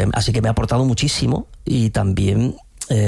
Así que me ha aportado muchísimo, y también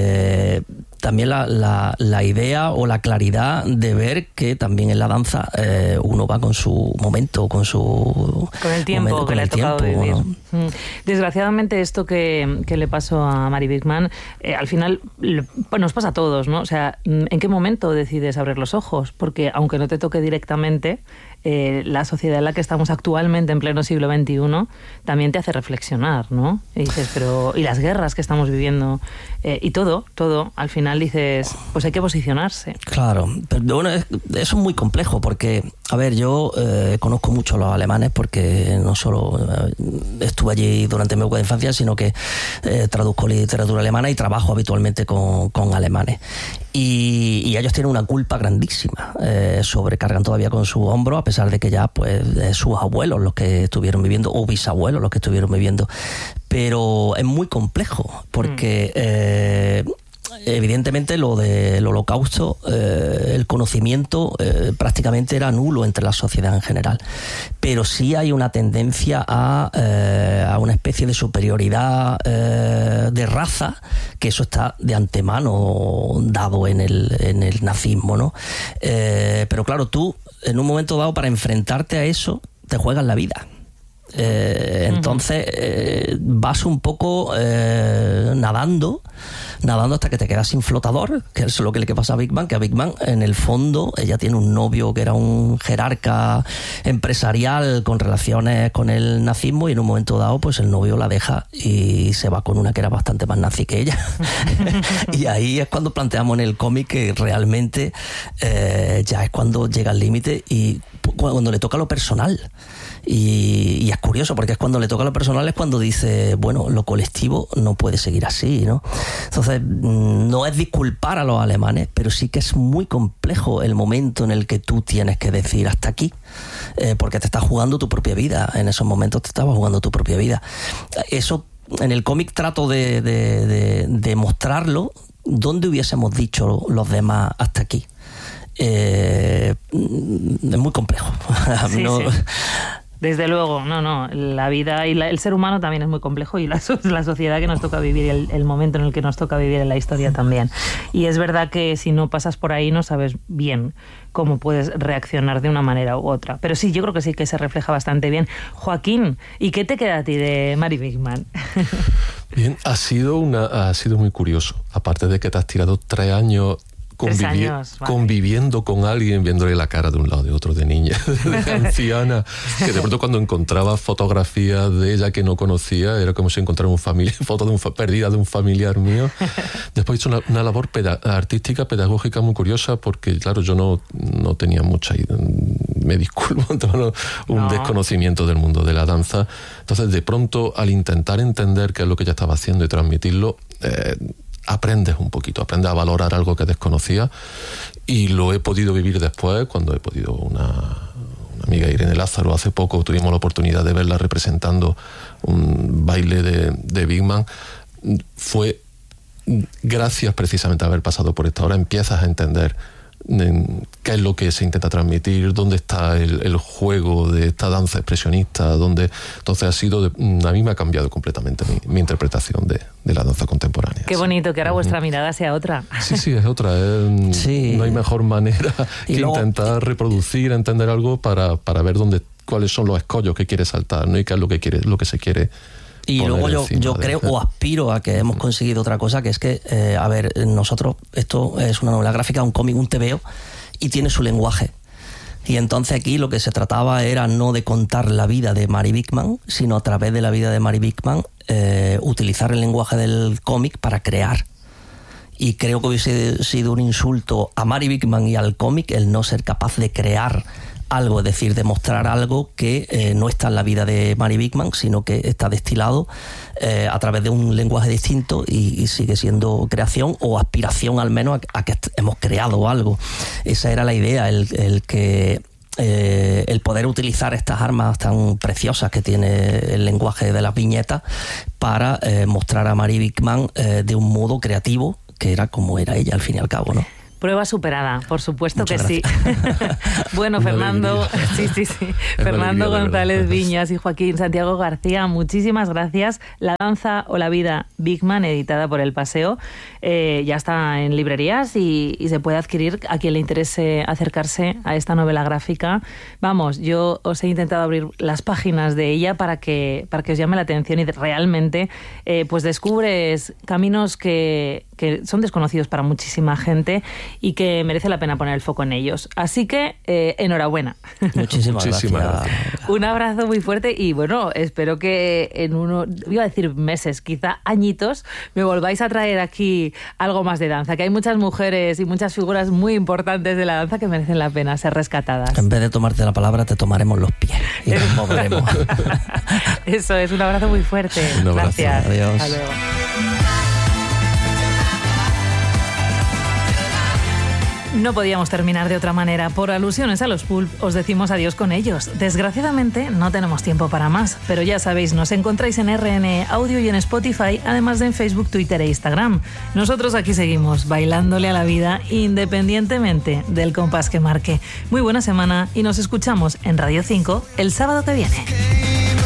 la idea o la claridad de ver que también en la danza uno va con su momento, con el tiempo momento, que le ha tocado vivir, ¿no? Desgraciadamente esto que le pasó a Mari Bigman, al final nos pasa a todos, ¿no? O sea, ¿en qué momento decides abrir los ojos? Porque aunque no te toque directamente, la sociedad en la que estamos actualmente en pleno siglo XXI también te hace reflexionar, ¿no? Y dices, y las guerras que estamos viviendo, y todo, al final dices, pues hay que posicionarse. Claro, pero bueno, eso es muy complejo, porque, a ver, yo conozco mucho a los alemanes, porque no solo estuve allí durante mi época de infancia, sino que traduzco literatura alemana y trabajo habitualmente con alemanes. Y ellos tienen una culpa grandísima, sobrecargan todavía con su hombro, a pesar de que ya pues sus abuelos los que estuvieron viviendo, o bisabuelos los que estuvieron viviendo. Pero es muy complejo, porque evidentemente lo del Holocausto, el conocimiento prácticamente era nulo entre la sociedad en general, pero sí hay una tendencia a una especie de superioridad de raza, que eso está de antemano dado en el nazismo, ¿no? Pero claro, tú en un momento dado, para enfrentarte a eso, te juegas la vida. Entonces vas un poco nadando hasta que te quedas sin flotador, que es lo que le pasa a Bigman, que a Bigman, en el fondo, ella tiene un novio que era un jerarca empresarial con relaciones con el nazismo, y en un momento dado pues el novio la deja y se va con una que era bastante más nazi que ella. Y ahí es cuando planteamos en el cómic que realmente ya es cuando llega al límite, y cuando le toca lo personal. Y es curioso, porque es cuando le toca lo personal, es cuando dice, bueno, lo colectivo no puede seguir así, ¿no? Entonces, no es disculpar a los alemanes, pero sí que es muy complejo el momento en el que tú tienes que decir hasta aquí, porque te estás jugando tu propia vida. En esos momentos te estabas jugando tu propia vida. Eso, en el cómic trato de mostrarlo donde hubiésemos dicho los demás hasta aquí. Es muy complejo. Sí, no, sí. Desde luego, no, la vida y el ser humano también es muy complejo, y la sociedad que nos toca vivir, el momento en el que nos toca vivir en la historia también. Y es verdad que si no pasas por ahí no sabes bien cómo puedes reaccionar de una manera u otra. Pero sí, yo creo que sí que se refleja bastante bien. Joaquín, ¿y qué te queda a ti de Mari Bigman? Bien, ha sido muy curioso. Aparte de que te has tirado 3 años conviviendo con alguien, viéndole la cara de un lado, de otro, de niña, de anciana, que de pronto cuando encontraba fotografías de ella que no conocía, era como si encontrara fotos perdida de un familiar mío. Después hizo una labor artística, pedagógica muy curiosa, porque claro, yo no tenía mucha idea, me disculpo, un desconocimiento del mundo de la danza. Entonces, de pronto, al intentar entender qué es lo que ella estaba haciendo y transmitirlo, aprendes un poquito, aprendes a valorar algo que desconocía, y lo he podido vivir después, cuando he podido, una amiga, Irene Lázaro, hace poco tuvimos la oportunidad de verla representando un baile de Bigman. Fue gracias precisamente a haber pasado por esta hora, empiezas a entender qué es lo que se intenta transmitir, dónde está el juego de esta danza expresionista, entonces a mí me ha cambiado completamente mi interpretación de la danza contemporánea. Qué bonito que ahora vuestra mirada sea otra. Sí, es otra. Sí. No hay mejor manera que intentar reproducir, entender algo para ver cuáles son los escollos que quiere saltar, ¿no? Y qué es lo que se quiere. Y luego yo creo, o aspiro a que hemos conseguido otra cosa, que es que, nosotros, esto es una novela gráfica, un cómic, un TVO, y tiene su lenguaje. Y entonces aquí lo que se trataba era no de contar la vida de Mari Bigman, sino a través de la vida de Mari Bigman, utilizar el lenguaje del cómic para crear. Y creo que hubiese sido un insulto a Mari Bigman y al cómic el no ser capaz de crear algo, es decir, demostrar algo que no está en la vida de Mari Bigman, sino que está destilado a través de un lenguaje distinto, y sigue siendo creación o aspiración al menos a que hemos creado algo. Esa era la idea, el poder utilizar estas armas tan preciosas que tiene el lenguaje de las viñetas para mostrar a Mari Bigman de un modo creativo, que era como era ella al fin y al cabo, ¿no? Prueba superada, por supuesto. Muchas que gracias. Sí. Bueno, Fernando, sí. Fernando González Viñas y Joaquín Santiago García, muchísimas gracias. La danza o la vida Big Man, editada por El Paseo, ya está en librerías y se puede adquirir a quien le interese acercarse a esta novela gráfica. Vamos, yo os he intentado abrir las páginas de ella para que os llame la atención y realmente pues descubres caminos que son desconocidos para muchísima gente y que merece la pena poner el foco en ellos. Así que, enhorabuena. Muchísimas gracias. Un abrazo muy fuerte y bueno, espero que en iba a decir meses, quizá añitos, me volváis a traer aquí algo más de danza, que hay muchas mujeres y muchas figuras muy importantes de la danza que merecen la pena ser rescatadas. En vez de tomarte la palabra, te tomaremos los pies y nos moveremos. Eso es, un abrazo muy fuerte. Un abrazo. Gracias. Adiós. Hasta luego. No podíamos terminar de otra manera. Por alusiones a los Pulp, os decimos adiós con ellos. Desgraciadamente, no tenemos tiempo para más, pero ya sabéis, nos encontráis en RN Audio y en Spotify, además de en Facebook, Twitter e Instagram. Nosotros aquí seguimos, bailándole a la vida, independientemente del compás que marque. Muy buena semana y nos escuchamos en Radio 5 el sábado que viene.